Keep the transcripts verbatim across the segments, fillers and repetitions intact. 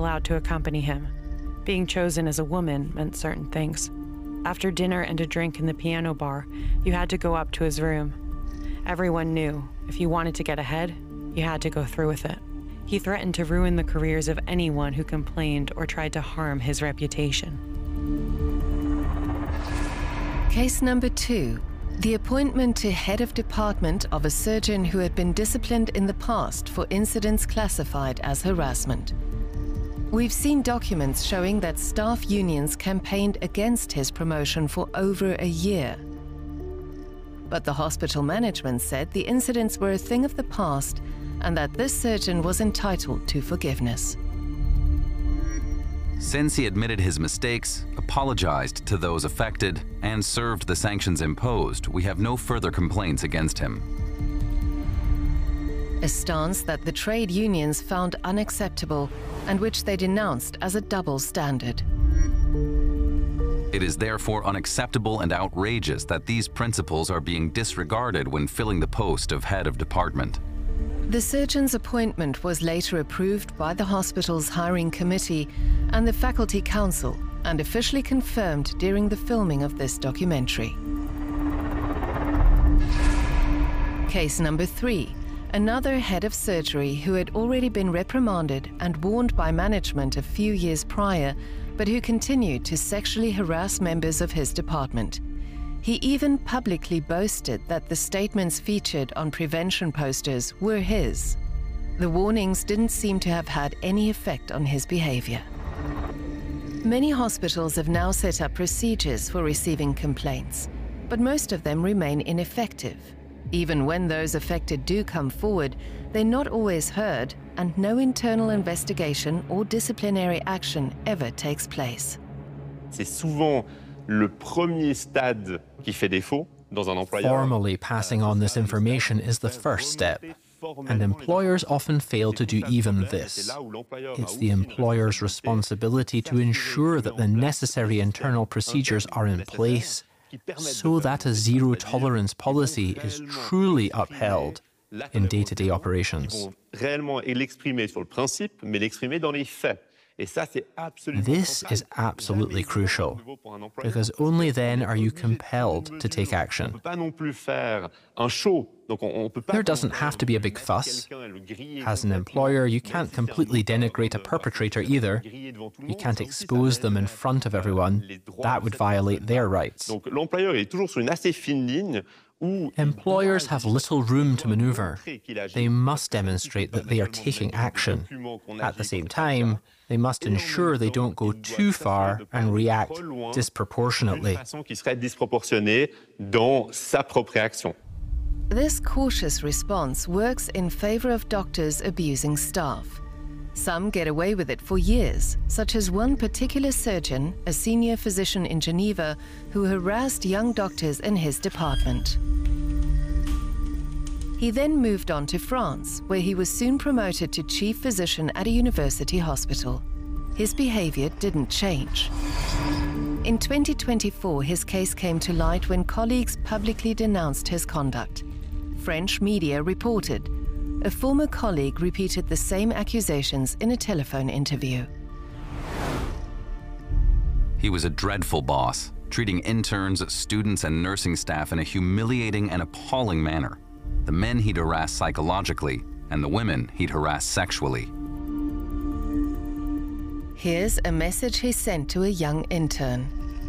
allowed to accompany him. Being chosen as a woman meant certain things. After dinner and a drink in the piano bar, you had to go up to his room. Everyone knew if you wanted to get ahead, you had to go through with it. He threatened to ruin the careers of anyone who complained or tried to harm his reputation. Case number two, the appointment to head of department of a surgeon who had been disciplined in the past for incidents classified as harassment. We've seen documents showing that staff unions campaigned against his promotion for over a year. But the hospital management said the incidents were a thing of the past and that this surgeon was entitled to forgiveness. Since he admitted his mistakes, apologized to those affected, and served the sanctions imposed, we have no further complaints against him. A stance that the trade unions found unacceptable and which they denounced as a double standard. It is therefore unacceptable and outrageous that these principles are being disregarded when filling the post of head of department. The surgeon's appointment was later approved by the hospital's hiring committee and the faculty council and officially confirmed during the filming of this documentary. Case number three, another head of surgery who had already been reprimanded and warned by management a few years prior, but who continued to sexually harass members of his department. He even publicly boasted that the statements featured on prevention posters were his. The warnings didn't seem to have had any effect on his behavior. Many hospitals have now set up procedures for receiving complaints, but most of them remain ineffective. Even when those affected do come forward, they're not always heard, and no internal investigation or disciplinary action ever takes place. C'est souvent le premier stade qui fait défaut dans un employeur. Formally passing on this information is the first step, and employers often fail to do even this. It's the employer's responsibility to ensure that the necessary internal procedures are in place so that a zero-tolerance policy is truly upheld in day-to-day operations. This is absolutely crucial, because only then are you compelled to take action. There doesn't have to be a big fuss. As an employer, you can't completely denigrate a perpetrator either. You can't expose them in front of everyone. That would violate their rights. Employers have little room to maneuver. They must demonstrate that they are taking action. At the same time, they must ensure they don't go too far and react disproportionately. This cautious response works in favor of doctors abusing staff. Some get away with it for years, such as one particular surgeon, a senior physician in Geneva, who harassed young doctors in his department. He then moved on to France, where he was soon promoted to chief physician at a university hospital. His behavior didn't change. In twenty twenty-four, his case came to light when colleagues publicly denounced his conduct. French media reported. A former colleague repeated the same accusations in a telephone interview. He was a dreadful boss, treating interns, students, and nursing staff in a humiliating and appalling manner. The men he'd harass psychologically, and the women he'd harass sexually. Here's a message he sent to a young intern.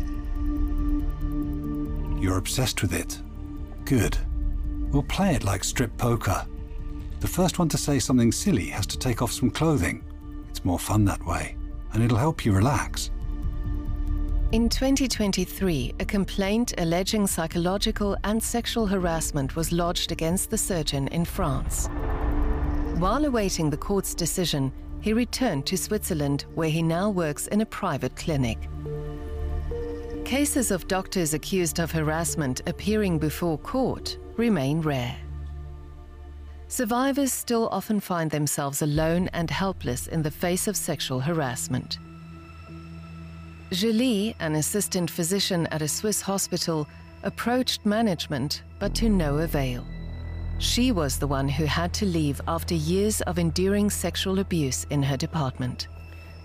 You're obsessed with it. Good. We'll play it like strip poker. The first one to say something silly has to take off some clothing. It's more fun that way, and it'll help you relax. In twenty twenty-three, a complaint alleging psychological and sexual harassment was lodged against the surgeon in France. While awaiting the court's decision, he returned to Switzerland, where he now works in a private clinic. Cases of doctors accused of harassment appearing before court remain rare. Survivors still often find themselves alone and helpless in the face of sexual harassment. Julie, an assistant physician at a Swiss hospital, approached management, but to no avail. She was the one who had to leave after years of enduring sexual abuse in her department.